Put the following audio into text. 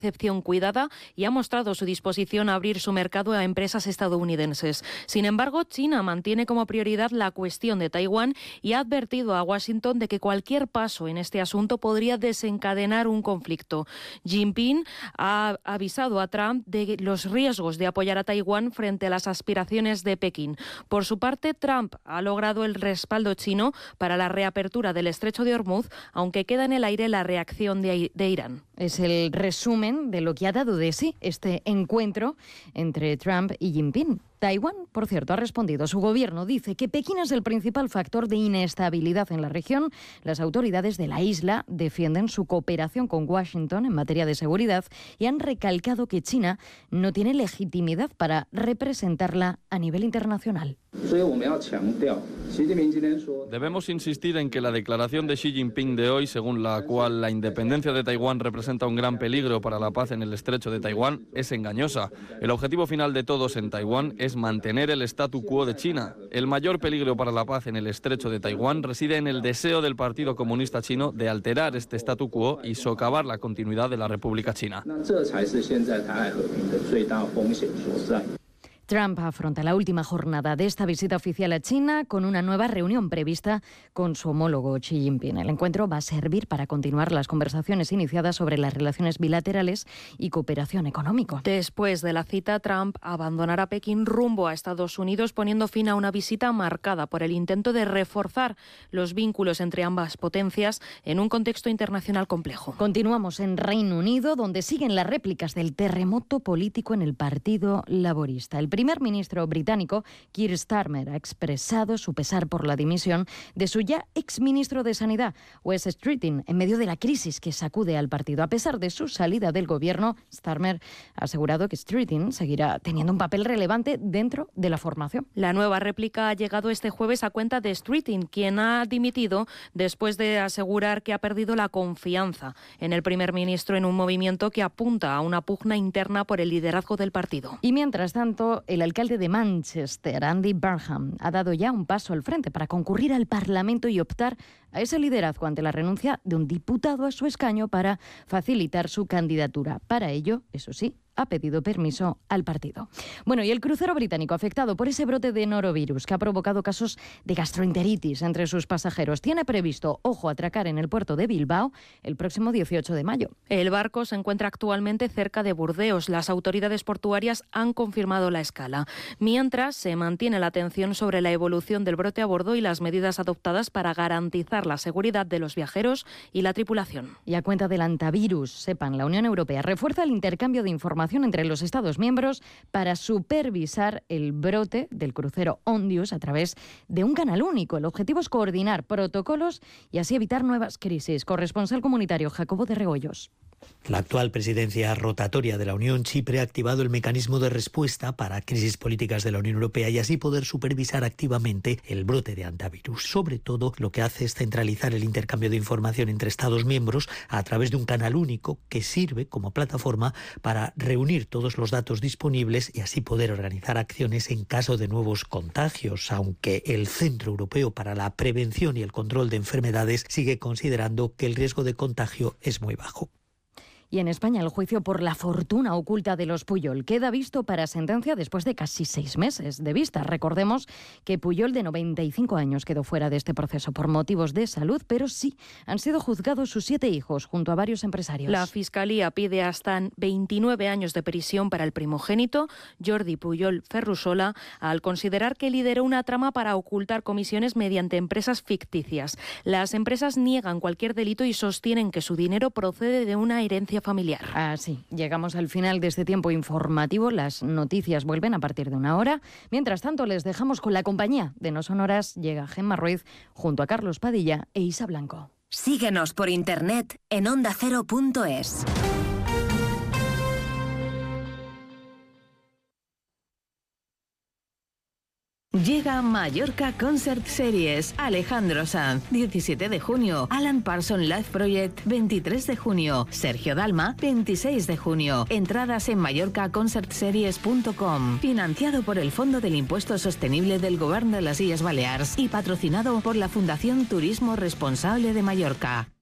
excepción cuidada y ha mostrado su disposición a abrir su mercado a empresas estadounidenses. Sin embargo, China mantiene como prioridad la cuestión de Taiwán y ha advertido a Washington de que cualquier paso en este asunto podría desencadenar un conflicto. Jinping ha avisado a Trump de los riesgos de apoyar a Taiwán frente a las aspiraciones de Pekín. Por su parte, Trump ha logrado el respaldo chino para la reapertura del estrecho de Hormuz, aunque queda en el aire la reacción de Irán. Es el resumen de lo que ha dado de sí este encuentro entre Trump y Jinping. Taiwán, por cierto, ha respondido. Su gobierno dice que Pekín es el principal factor de inestabilidad en la región. Las autoridades de la isla defienden su cooperación con Washington en materia de seguridad y han recalcado que China no tiene legitimidad para representarla a nivel internacional. Debemos insistir en que la declaración de Xi Jinping de hoy, según la cual la independencia de Taiwán representa un gran peligro para la paz en el estrecho de Taiwán, es engañosa. El objetivo final de todos en Taiwán es mantener el statu quo de China. El mayor peligro para la paz en el estrecho de Taiwán reside en el deseo del Partido Comunista Chino de alterar este statu quo y socavar la continuidad de la República China. Trump afronta la última jornada de esta visita oficial a China con una nueva reunión prevista con su homólogo Xi Jinping. El encuentro va a servir para continuar las conversaciones iniciadas sobre las relaciones bilaterales y cooperación económica. Después de la cita, Trump abandonará Pekín rumbo a Estados Unidos, poniendo fin a una visita marcada por el intento de reforzar los vínculos entre ambas potencias en un contexto internacional complejo. Continuamos en Reino Unido, donde siguen las réplicas del terremoto político en el Partido Laborista. El primer ministro británico, Keir Starmer, ha expresado su pesar por la dimisión de su ya exministro de Sanidad, Wes Streeting, en medio de la crisis que sacude al partido. A pesar de su salida del gobierno, Starmer ha asegurado que Streeting seguirá teniendo un papel relevante dentro de la formación. La nueva réplica ha llegado este jueves a cuenta de Streeting, quien ha dimitido después de asegurar que ha perdido la confianza en el primer ministro en un movimiento que apunta a una pugna interna por el liderazgo del partido. Y mientras tanto, el alcalde de Manchester, Andy Burnham, ha dado ya un paso al frente para concurrir al Parlamento y optar a ese liderazgo ante la renuncia de un diputado a su escaño para facilitar su candidatura. Para ello, eso sí, ha pedido permiso al partido. Bueno, y el crucero británico afectado por ese brote de norovirus que ha provocado casos de gastroenteritis entre sus pasajeros tiene previsto, ojo, atracar en el puerto de Bilbao el próximo 18 de mayo. El barco se encuentra actualmente cerca de Burdeos. Las autoridades portuarias han confirmado la escala. Mientras, se mantiene la atención sobre la evolución del brote a bordo y las medidas adoptadas para garantizar la seguridad de los viajeros y la tripulación. Y a cuenta del antivirus, sepan, la Unión Europea refuerza el intercambio de información entre los Estados miembros para supervisar el brote del crucero Ondius a través de un canal único. El objetivo es coordinar protocolos y así evitar nuevas crisis. Corresponsal comunitario Jacobo de Regoyos. La actual presidencia rotatoria de la Unión, Chipre, ha activado el mecanismo de respuesta para crisis políticas de la Unión Europea y así poder supervisar activamente el brote de antivirus. Sobre todo, lo que hace es centralizar el intercambio de información entre Estados miembros a través de un canal único que sirve como plataforma para reunir todos los datos disponibles y así poder organizar acciones en caso de nuevos contagios, aunque el Centro Europeo para la Prevención y el Control de Enfermedades sigue considerando que el riesgo de contagio es muy bajo. Y en España el juicio por la fortuna oculta de los Pujol queda visto para sentencia después de casi 6 meses de vista. Recordemos que Pujol, de 95 años, quedó fuera de este proceso por motivos de salud, pero sí han sido juzgados sus 7 hijos junto a varios empresarios. La Fiscalía pide hasta 29 años de prisión para el primogénito, Jordi Pujol Ferrusola, al considerar que lideró una trama para ocultar comisiones mediante empresas ficticias. Las empresas niegan cualquier delito y sostienen que su dinero procede de una herencia familiar. Así, llegamos al final de este tiempo informativo. Las noticias vuelven a partir de 1 hora. Mientras tanto, les dejamos con la compañía de No Sonoras. Llega Gemma Ruiz junto a Carlos Padilla e Isa Blanco. Síguenos por internet en ondacero.es. Llega Mallorca Concert Series. Alejandro Sanz, 17 de junio. Alan Parsons Live Project, 23 de junio. Sergio Dalma, 26 de junio. Entradas en mallorcaconcertseries.com. Financiado por el Fondo del Impuesto Sostenible del Govern de las Illes Balears y patrocinado por la Fundación Turismo Responsable de Mallorca.